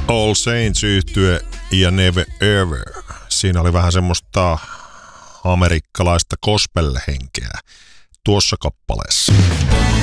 All Saints -yhtye ja Never Ever. Siinä oli vähän semmoista amerikkalaista gospel-henkeä tuossa kappaleessa.